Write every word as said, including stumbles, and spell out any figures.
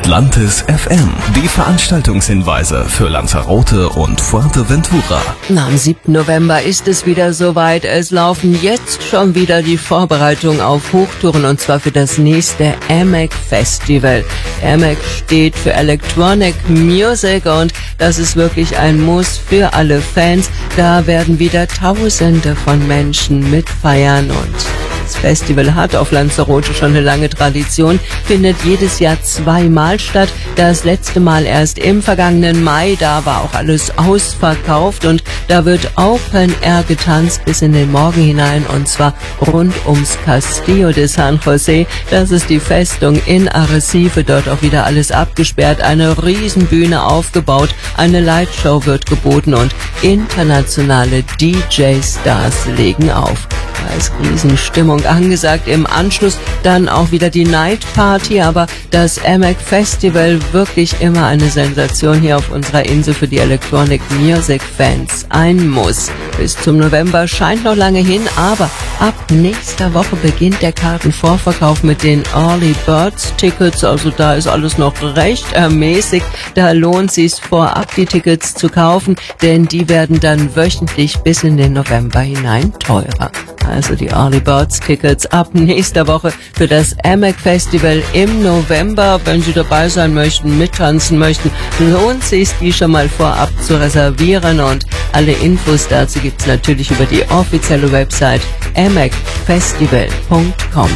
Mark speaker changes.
Speaker 1: Atlantis F M. Die Veranstaltungshinweise für Lanzarote und Fuerteventura.
Speaker 2: Na, am siebten November ist es wieder soweit. Es laufen jetzt schon wieder die Vorbereitungen auf Hochtouren, und zwar für das nächste A M E C Festival. A M E C steht für Electronic Music und das ist wirklich ein Muss für alle Fans. Da werden wieder Tausende von Menschen mitfeiern, und das Festival hat auf Lanzarote schon eine lange Tradition, findet jedes Jahr zweimal statt. Das letzte Mal erst im vergangenen Mai, da war auch alles ausverkauft, und da wird Open Air getanzt bis in den Morgen hinein, und zwar rund ums Castillo de San José. Das ist die Festung in Arrecife, dort auch wieder alles abgesperrt, eine Riesenbühne aufgebaut, eine Lightshow wird geboten und internationale D J-Stars legen auf. Da ist Riesenstimmung angesagt. Im Anschluss dann auch wieder die Night Party, aber das A M E C Festival wirklich immer eine Sensation hier auf unserer Insel für die Electronic Music Fans. Ein Muss. Bis zum November scheint noch lange hin, aber ab nächster Woche beginnt der Kartenvorverkauf mit den Early Birds Tickets. Also da ist alles noch recht ermäßigt. Da lohnt es sich vorab, die Tickets zu kaufen, denn die werden dann wöchentlich bis in den November hinein teurer. Also die Early Birds Tickets ab nächster Woche für das A M E C Festival im November. Wenn Sie dabei sein möchten, mittanzen möchten, lohnt sich, die schon mal vorab zu reservieren, und alle Infos dazu gibt's natürlich über die offizielle Website a m e c festival punkt com.